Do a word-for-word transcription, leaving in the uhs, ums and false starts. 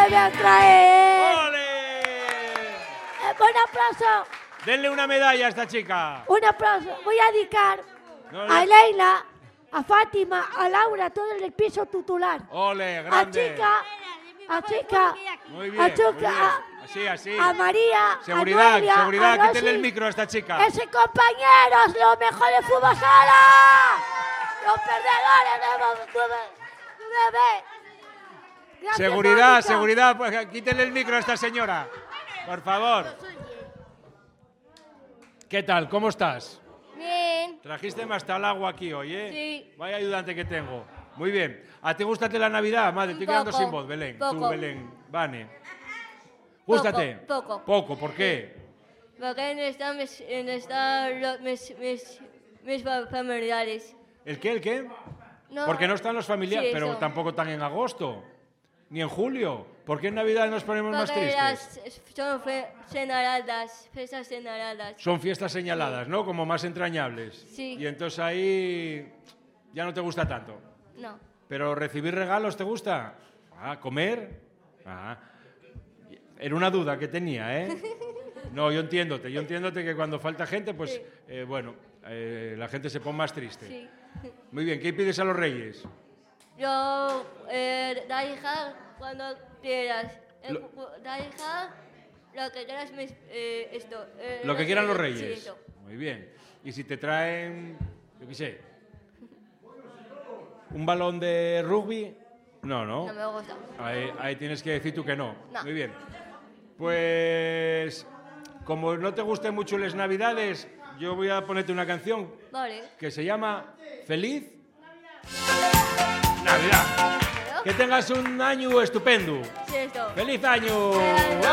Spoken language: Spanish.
voy a traer. ¡Ole! Eh, un aplauso. Denle una medalla a esta chica. Un aplauso. Voy a dedicar No, a no. Leila, a Fátima, a Laura, todo en el piso titular. Ole, A grande. Chica, a Chica, Muy bien, a muy Chica, bien. a- Así, así. a María, Seguridad, a Noelia, seguridad, a Rosy. quítenle el micro a esta chica. Ese compañeros, los mejores fútbol sala. Los perdedores de nueve. Gracias, Seguridad, Mónica. seguridad, pues, quítenle el micro a esta señora. Por favor. ¿Qué tal? ¿Cómo estás? Bien. Trajiste hasta el agua aquí hoy, ¿eh? Sí. Vaya ayudante que tengo. Muy bien. ¿A ti gústate la Navidad, madre? Estoy Un quedando poco, sin voz, Belén. Tú, poco. Belén. Vane. ¿Gústate? Poco, poco. Poco, ¿por qué? Porque no están mis, no están los- mis, mis, mis fa- familiares. ¿El qué, el qué? No. Porque no están los familiares, Sí, pero eso. tampoco están en agosto, ni en julio. ¿Por qué en Navidad nos ponemos más Porque tristes? las son fe- señaladas, fiestas señaladas. Son fiestas señaladas, ¿no? Como más entrañables. Sí. Y entonces ahí ya no te gusta tanto. No. Pero recibir regalos, ¿te gusta? Ah, ¿comer? Ah. Era una duda que tenía, ¿eh? No, yo entiéndote, yo entiéndote que cuando falta gente, pues, Sí. eh, bueno, eh, la gente se pone más triste. Sí. Muy bien, ¿qué pides a los reyes? Yo, eh, da hija cuando quieras. Eh, Lo- Da hija lo que quieras, mis, eh, esto. eh, Lo que quieran los Sí, reyes. eso. Muy bien. Y si te traen, yo qué sé, un balón de rugby, no, no. No me gusta. Ahí, ahí tienes que decir tú que no. No. Muy bien. Pues, como no te gusten mucho las Navidades, yo voy a ponerte una canción Vale. que se llama Feliz Navidad. ¿Pero? Que tengas un año estupendo. Sí, esto. ¡Feliz año! año!